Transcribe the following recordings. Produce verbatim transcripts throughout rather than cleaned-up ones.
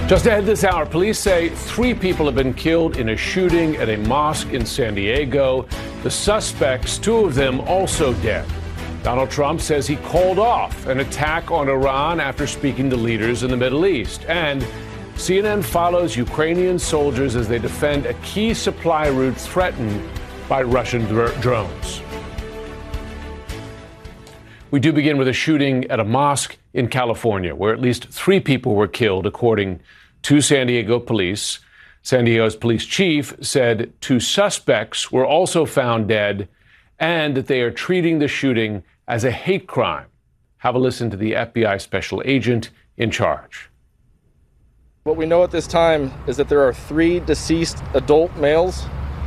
Just ahead this hour, police say three people have been killed in a shooting at a mosque in San Diego. The suspects, two of them also dead. Donald Trump says he called off an attack on Iran after speaking to leaders in the Middle East. And C N N follows Ukrainian soldiers as they defend a key supply route threatened by Russian dr- drones. We do begin with a shooting at a mosque in California, where at least three people were killed, according to San Diego police. San Diego's police chief said two suspects were also found dead and that they are treating the shooting as a hate crime. Have a listen to the F B I special agent in charge. What we know at this time is that there are three deceased adult males,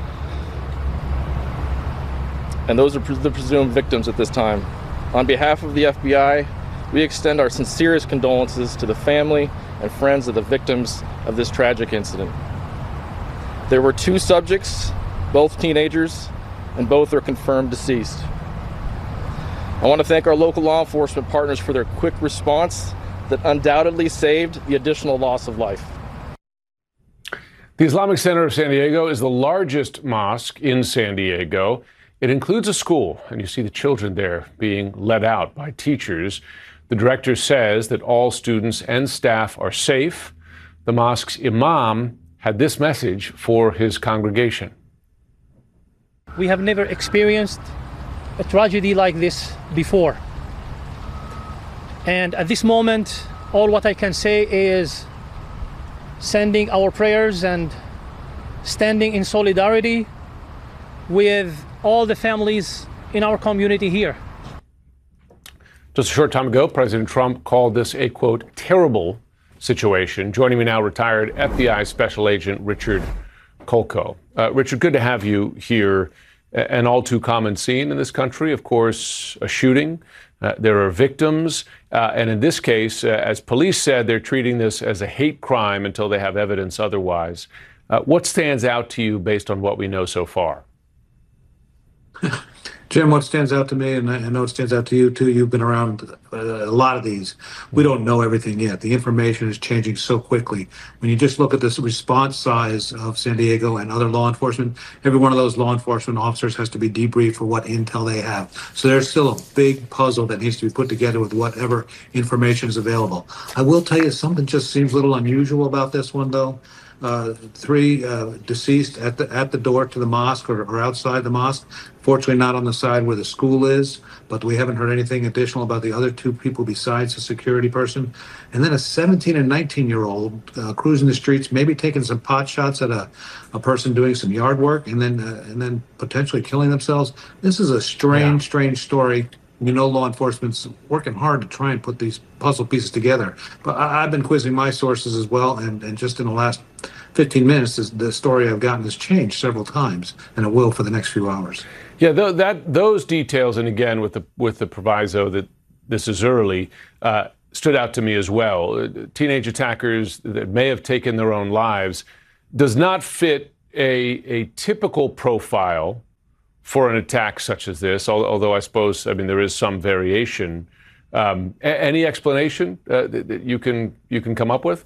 and those are the presumed victims at this time. On behalf of the F B I, we extend our sincerest condolences to the family and friends of the victims of this tragic incident. There were two subjects, both teenagers, and both are confirmed deceased. I want to thank our local law enforcement partners for their quick response that undoubtedly saved the additional loss of life. The Islamic Center of San Diego is the largest mosque in San Diego. It includes a school, and you see the children there being led out by teachers. The director says that all students and staff are safe. The mosque's imam had this message for his congregation. We have never experienced a tragedy like this before. And at this moment, all what I can say is sending our prayers and standing in solidarity with all the families in our community here. Just a short time ago, President Trump called this a, quote, terrible situation. Joining me now, retired F B I Special Agent Richard Kolko. Uh, Richard, good to have you here. An all too common scene in this country, of course, a shooting. Uh, there are victims. Uh, and in this case, uh, as police said, they're treating this as a hate crime until they have evidence otherwise. Uh, what stands out to you based on what we know so far? Jim, what stands out to me, and I know it stands out to you too, you've been around a lot of these. We don't know everything yet. The information is changing so quickly. When you just look at this response size of San Diego and other law enforcement, every one of those law enforcement officers has to be debriefed for what intel they have. So there's still a big puzzle that needs to be put together with whatever information is available. I will tell you, something just seems a little unusual about this one, though. Uh, three uh, deceased at the at the door to the mosque or, or outside the mosque. Fortunately, not on the side where the school is, but we haven't heard anything additional about the other two people besides the security person. And then a seventeen and nineteen year old uh, cruising the streets, maybe taking some pot shots at a, a person doing some yard work, and then uh, and then potentially killing themselves. This is a strange, yeah. strange story. You know, law enforcement's working hard to try and put these puzzle pieces together. But I, I've been quizzing my sources as well, and, and just in the last fifteen minutes, this, the story I've gotten has changed several times, and it will for the next few hours. Yeah, th- that those details, and again with the with the proviso that this is early, uh, stood out to me as well. Uh, teenage attackers that may have taken their own lives does not fit a a typical profile for an attack such as this, although I suppose, I mean, there is some variation. Um, a- any explanation uh, that, that you can you can come up with?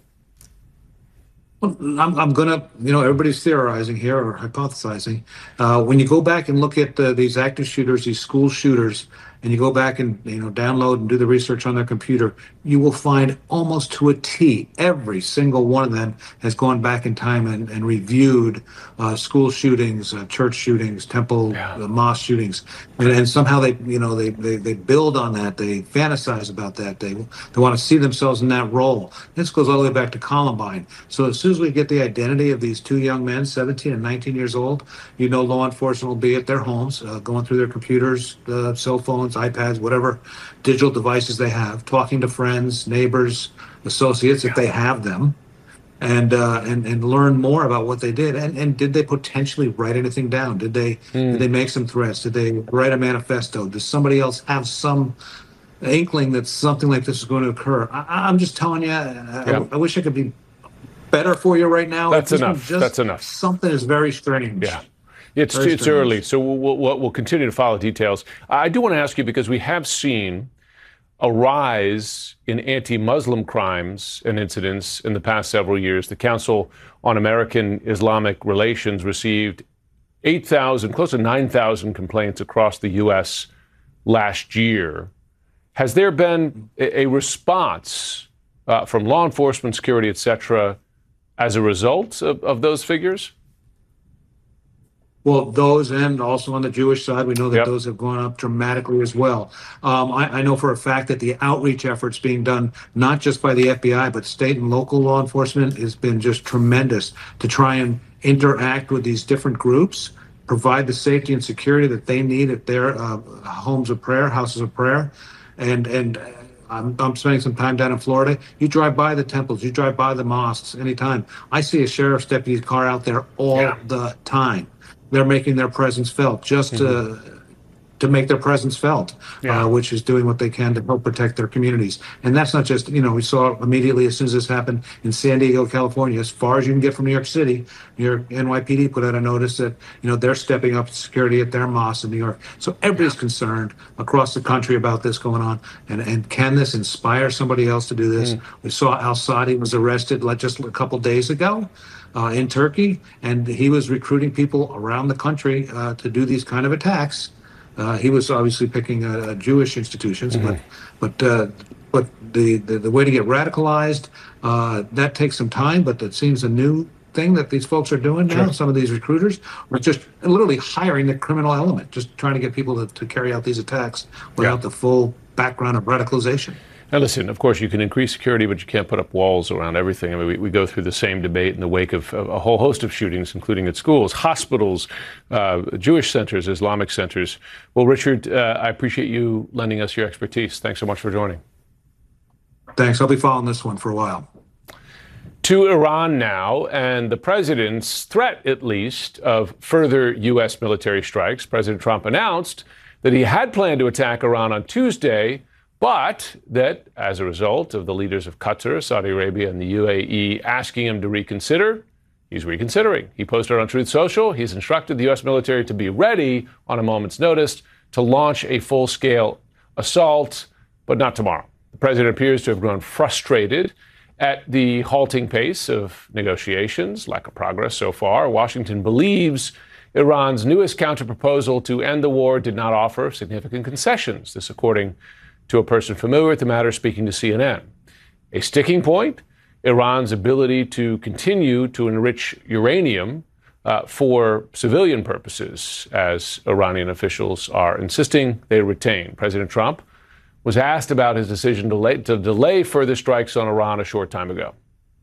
Well, I'm, I'm going to, you know, everybody's theorizing here or hypothesizing. Uh, when you go back and look at uh, these active shooters, these school shooters, and you go back and, you know, download and do the research on their computer, you will find almost to a T, every single one of them has gone back in time and, and reviewed uh, school shootings, uh, church shootings, temple, yeah. uh, mosque shootings. And, and somehow they, you know, they, they, they build on that. They fantasize about that. They, they want to see themselves in that role. This goes all the way back to Columbine. So as soon as we get the identity of these two young men, seventeen and nineteen years old, you know, law enforcement will be at their homes, uh, going through their computers, uh, cell phones, iPads, whatever digital devices they have, talking to friends, neighbors, associates, if they have them, and uh, and and learn more about what they did. And and did they potentially write anything down? Did they mm. did they make some threats? Did they write a manifesto? Does somebody else have some inkling that something like this is going to occur? I, I'm just telling you, I, yeah. I, I wish I could be better for you right now. That's enough. Just, That's enough. Something is very strange. Yeah. It's Very it's strange. early, so we'll, we'll, we'll continue to follow details. I do want to ask you, because we have seen a rise in anti-Muslim crimes and incidents in the past several years. The Council on American Islamic Relations received eight thousand, close to nine thousand complaints across the U S last year. Has there been a, a response uh, from law enforcement, security, et cetera, as a result of, of those figures? Well, those and also on the Jewish side, we know that Yep. those have gone up dramatically as well. Um, I, I know for a fact that the outreach efforts being done, not just by the F B I, but state and local law enforcement, has been just tremendous to try and interact with these different groups, provide the safety and security that they need at their uh, homes of prayer, houses of prayer. And, and I'm, I'm spending some time down in Florida. You drive by the temples, you drive by the mosques anytime. I see a sheriff's deputy's car out there all Yeah. the time. They're making their presence felt, just mm-hmm. to, to make their presence felt, Yeah. uh, which is doing what they can to help protect their communities. And that's not just, you know, we saw immediately as soon as this happened in San Diego, California, as far as you can get from New York City. New York N Y P D put out a notice that, you know, they're stepping up security at their mosques in New York. So everybody's concerned across the country about this going on. And, and can this inspire somebody else to do this? Mm. We saw al-Sadi was arrested like just a couple days ago. Uh, in Turkey, and he was recruiting people around the country uh, to do these kind of attacks. Uh, he was obviously picking uh, Jewish institutions, mm-hmm. but but uh, but the, the the way to get radicalized, uh, that takes some time. But that seems a new thing that these folks are doing now. Sure. Some of these recruiters are just literally hiring the criminal element, just trying to get people to, to carry out these attacks without yeah. the full background of radicalization. Now, listen, of course, you can increase security, but you can't put up walls around everything. I mean, we, we go through the same debate in the wake of, of a whole host of shootings, including at schools, hospitals, uh, Jewish centers, Islamic centers. Well, Richard, uh, I appreciate you lending us your expertise. Thanks so much for joining. Thanks. I'll be following this one for a while. To Iran now, and the president's threat, at least, of further U S military strikes. President Trump announced that he had planned to attack Iran on Tuesday, but that as a result of the leaders of Qatar, Saudi Arabia, and the U A E asking him to reconsider, he's reconsidering. He posted on Truth Social, he's instructed the U S military to be ready on a moment's notice to launch a full-scale assault, but not tomorrow. The president appears to have grown frustrated at the halting pace of negotiations, lack of progress so far. Washington believes Iran's newest counterproposal to end the war did not offer significant concessions. This according to a person familiar with the matter speaking to C N N. A sticking point, Iran's ability to continue to enrich uranium uh, for civilian purposes, as Iranian officials are insisting they retain. President Trump was asked about his decision to, lay, to delay further strikes on Iran a short time ago.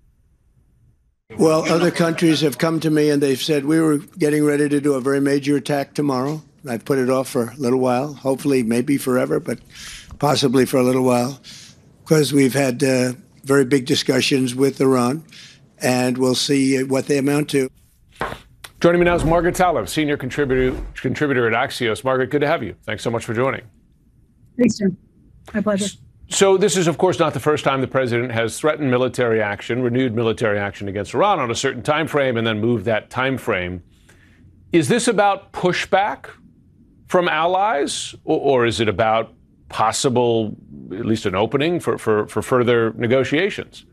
Well, other countries have come to me and they've said we were getting ready to do a very major attack tomorrow. I've put it off for a little while, hopefully maybe forever, but possibly for a little while, because we've had uh, very big discussions with Iran, and we'll see what they amount to. Joining me now is Margaret Talev, senior contributor contributor at Axios. Margaret, good to have you. Thanks so much for joining. Thanks, Jim. My pleasure. So this is, of course, not the first time the president has threatened military action, renewed military action against Iran on a certain time frame, and then moved that time frame. Is this about pushback from allies, or, or is it about possible, at least an opening for, for, for further negotiations?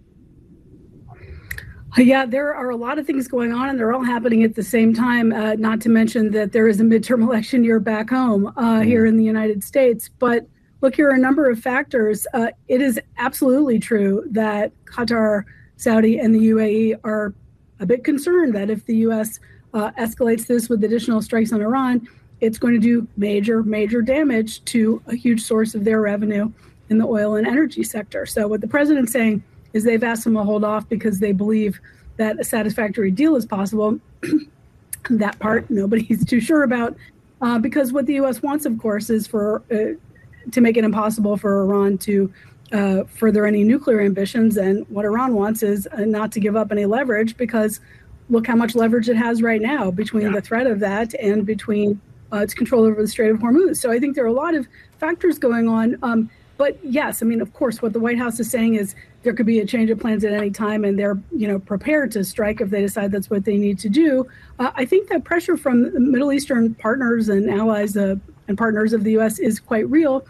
Yeah, there are a lot of things going on, and they're all happening at the same time, uh, not to mention that there is a midterm election year back home uh, mm. here in the United States. But look, here are a number of factors. Uh, it is absolutely true that Qatar, Saudi, and the U A E are a bit concerned that if the U S uh, escalates this with additional strikes on Iran, it's going to do major, major damage to a huge source of their revenue in the oil and energy sector. So what the president's saying is they've asked him to hold off because they believe that a satisfactory deal is possible. That part nobody's too sure about, uh, because what the U S wants, of course, is for uh, to make it impossible for Iran to uh, further any nuclear ambitions. And what Iran wants is uh, not to give up any leverage, because look how much leverage it has right now between yeah. the threat of that and between Uh, its control over the Strait of Hormuz. So I think there are a lot of factors going on. Um, but yes, I mean, of course, what the White House is saying is there could be a change of plans at any time, and they're, you know, prepared to strike if they decide that's what they need to do. Uh, I think that pressure from Middle Eastern partners and allies uh, and partners of the U S is quite real.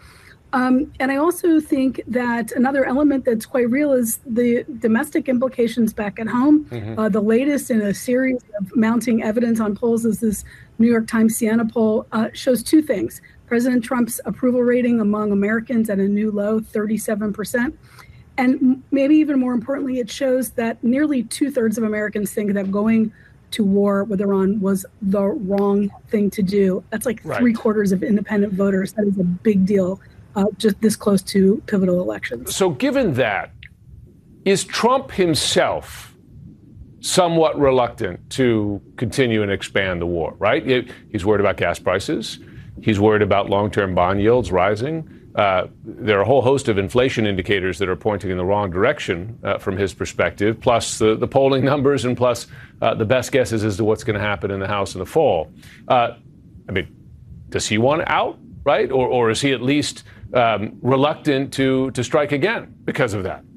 Um, and I also think that another element that's quite real is the domestic implications back at home. Mm-hmm. Uh, the latest in a series of mounting evidence on polls is this New York Times Siena poll uh, shows two things. President Trump's approval rating among Americans at a new low, thirty-seven percent. And maybe even more importantly, it shows that nearly two thirds of Americans think that going to war with Iran was the wrong thing to do. That's like right. three quarters of independent voters. That is a big deal, uh, just this close to pivotal elections. So given that, is Trump himself somewhat reluctant to continue and expand the war, right? He's worried about gas prices. He's worried about long-term bond yields rising. Uh, there are a whole host of inflation indicators that are pointing in the wrong direction uh, from his perspective, plus the, the polling numbers and plus uh, the best guesses as to what's going to happen in the House in the fall. Uh, I mean, does he want out, right? Or, or is he at least um, reluctant to, to strike again because of that?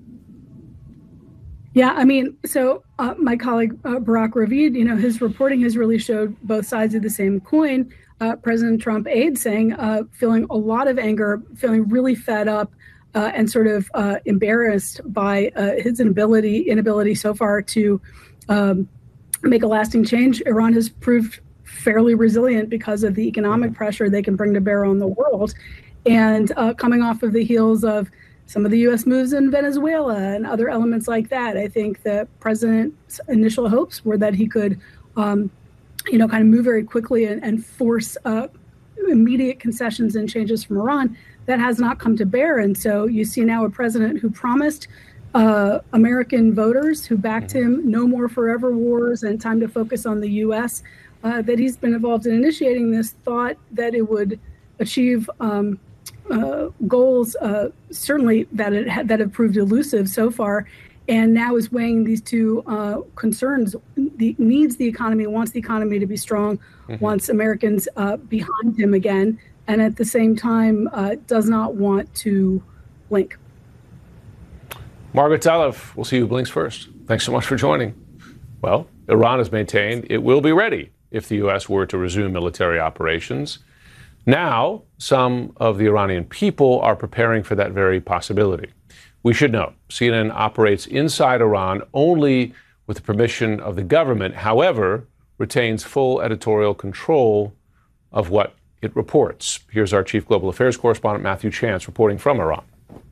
Yeah, I mean, so uh, my colleague uh, Barak Ravid, you know, his reporting has really showed both sides of the same coin. Uh, President Trump aides saying, uh, feeling a lot of anger, feeling really fed up uh, and sort of uh, embarrassed by uh, his inability, inability so far to um, make a lasting change. Iran has proved fairly resilient because of the economic pressure they can bring to bear on the world. And uh, coming off of the heels of some of the U S moves in Venezuela and other elements like that, I think the president's initial hopes were that he could um, you know, kind of move very quickly and, and force uh, immediate concessions and changes from Iran. That has not come to bear. And so you see now a president who promised uh, American voters who backed him no more forever wars and time to focus on the U S, uh, that he's been involved in initiating this, thought that it would achieve um, uh, goals, uh, certainly that it ha- that have proved elusive so far. And now is weighing these two uh, concerns, the, needs the economy, wants the economy to be strong, mm-hmm. wants Americans uh, behind him again, and at the same time uh, does not want to blink. Margaret Talev, we'll see who blinks first. Thanks so much for joining. Well, Iran has maintained it will be ready if the U S were to resume military operations. Now, some of the Iranian people are preparing for that very possibility. We should know, C N N operates inside Iran only with the permission of the government, however, retains full editorial control of what it reports. Here's our chief global affairs correspondent, Matthew Chance, reporting from Iran.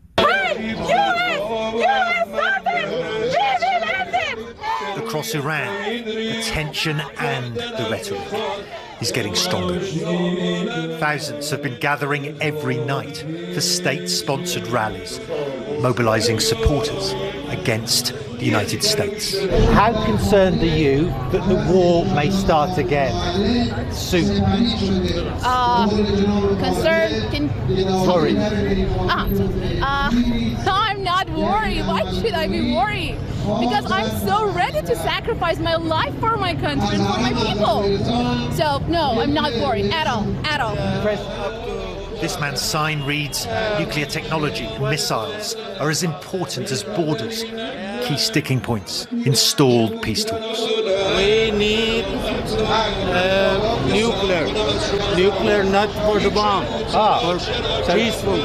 Across Iran, the tension and the rhetoric is getting stronger. Thousands have been gathering every night for state-sponsored rallies, mobilizing supporters against the United States. How concerned are you that the war may start again soon? Uh, concerned? Can... Worried? Ah, uh, I'm not worried. Why should I be worried? Because I'm so ready to sacrifice my life for my country and for my people. So, no, I'm not worried at all, at all. This man's sign reads, nuclear technology and missiles are as important as borders. Key sticking points in stalled peace talks. We need uh, nuclear. Nuclear, not for the bomb. Ah, for peaceful,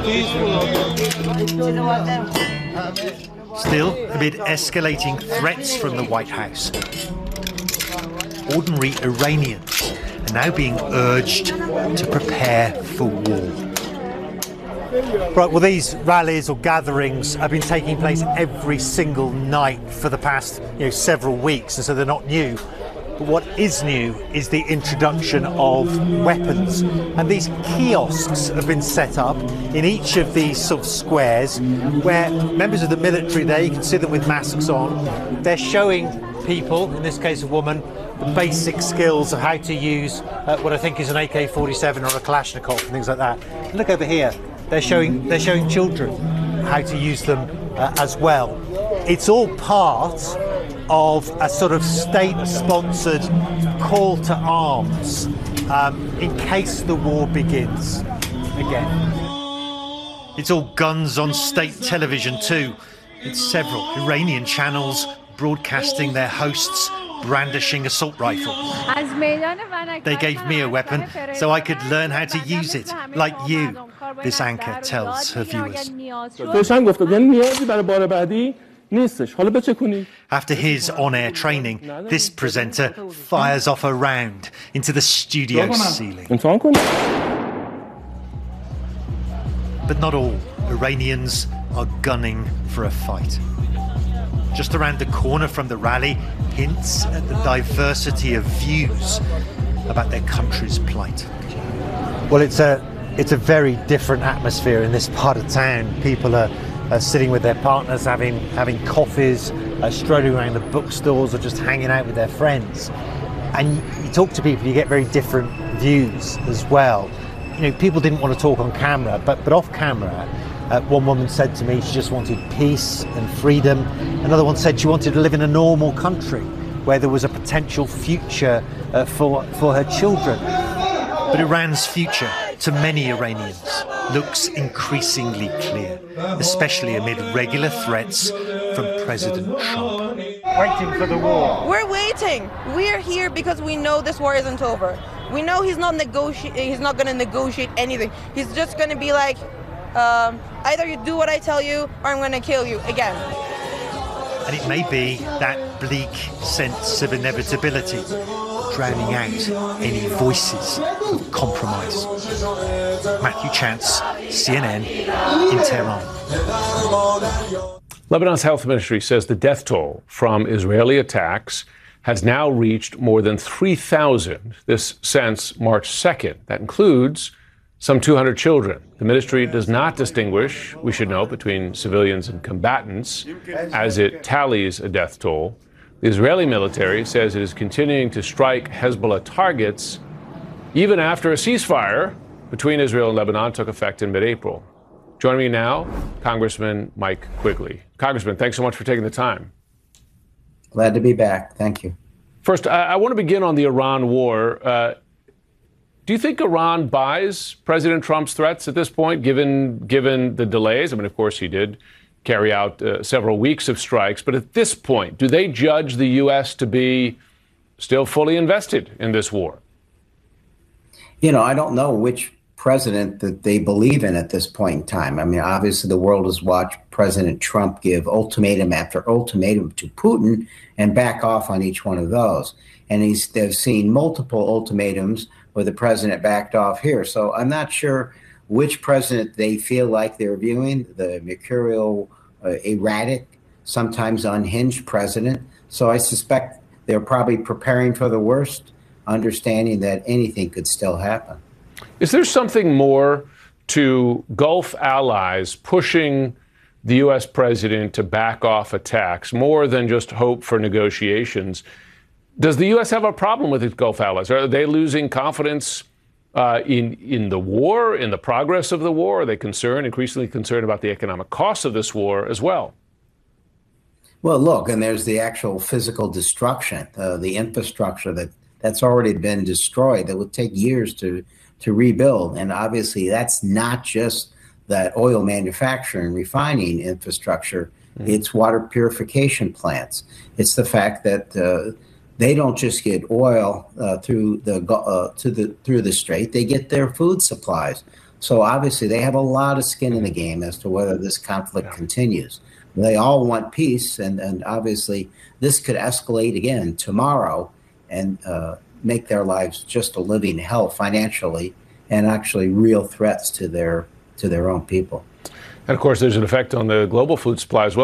peaceful. Still, amid escalating threats from the White House, ordinary Iranians are now being urged to prepare for war. Right, well, these rallies or gatherings have been taking place every single night for the past, you know, several weeks, and so they're not new. But what is new is the introduction of weapons. And these kiosks have been set up in each of these sort of squares where members of the military there, you can see them with masks on, they're showing people, in this case a woman, the basic skills of how to use uh, what I think is an A K forty-seven or a Kalashnikov and things like that. And look over here, they're showing, they're showing children how to use them uh, as well. It's all part of a sort of state-sponsored call to arms um, in case the war begins again. It's all guns on state television too. It's several Iranian channels broadcasting their hosts brandishing assault rifles. They gave me a weapon so I could learn how to use it, like you. this anchor tells her viewers. After his on-air training, this presenter fires off a round into the studio ceiling. But not all Iranians are gunning for a fight. Just around the corner from the rally, hints at the diversity of views about their country's plight. Well, it's a it's a very different atmosphere in this part of town. People are, are sitting with their partners, having having coffees, uh, strolling around the bookstores, or just hanging out with their friends. And you talk to people, you get very different views as well. You know, people didn't want to talk on camera, but but off camera, uh, one woman said to me she just wanted peace and freedom. Another one said she wanted to live in a normal country where there was a potential future uh, for for her children. But Iran's future, to many Iranians, looks increasingly clear, especially amid regular threats from President Trump. Waiting for the war. We're waiting. We're here because we know this war isn't over. We know he's not negoti- He's not going to negotiate anything. He's just going to be like, um, either you do what I tell you, or I'm going to kill you again. And it may be that bleak sense of inevitability, drowning out any voices of compromise. Matthew Chance, C N N, in Tehran. Lebanon's health ministry says the death toll from Israeli attacks has now reached more than three thousand, this since March second. That includes some two hundred children. The ministry does not distinguish, we should note, between civilians and combatants as it tallies a death toll. The Israeli military says it is continuing to strike Hezbollah targets even after a ceasefire between Israel and Lebanon took effect in mid-April. Joining me now, Congressman Mike Quigley. Congressman, thanks so much for taking the time. Glad to be back. Thank you. First, I, I want to begin on the Iran war. Uh, do you think Iran buys President Trump's threats at this point, given given the delays? I mean, of course, he did carry out uh, several weeks of strikes. But at this point, do they judge the U S to be still fully invested in this war? You know, I don't know which president that they believe in at this point in time. I mean, obviously, the world has watched President Trump give ultimatum after ultimatum to Putin and back off on each one of those. And he's they've seen multiple ultimatums where the president backed off here. So I'm not sure which president they feel like they're viewing, the mercurial, uh, erratic, sometimes unhinged president. So I suspect they're probably preparing for the worst, understanding that anything could still happen. Is there something more to Gulf allies pushing the U S president to back off attacks, more than just hope for negotiations? Does the U S have a problem with its Gulf allies? Are they losing confidence uh, in in the war, in the progress of the war? Are they concerned, increasingly concerned about the economic costs of this war as well? Well, look, and there's the actual physical destruction, uh, the infrastructure that that's already been destroyed that would take years to to rebuild. And obviously, that's not just that oil manufacturing, refining infrastructure. Mm-hmm. It's water purification plants. It's the fact that uh, they don't just get oil uh, through the uh, to the through the strait; they get their food supplies. So obviously, they have a lot of skin in the game as to whether this conflict yeah. continues. They all want peace, and and obviously, this could escalate again tomorrow and uh, make their lives just a living hell financially, and actually real threats to their to their own people. And of course, there's an effect on the global food supply as well.